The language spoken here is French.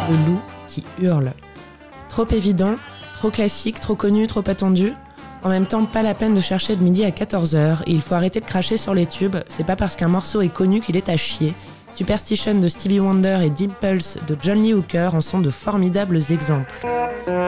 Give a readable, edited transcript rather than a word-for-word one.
le loup qui hurle. Trop évident, trop classique, trop connu, trop attendu. En même temps, pas la peine de chercher de midi à 14h et il faut arrêter de cracher sur les tubes, c'est pas parce qu'un morceau est connu qu'il est à chier. Superstition de Stevie Wonder et Deep Pulse de John Lee Hooker en sont de formidables exemples.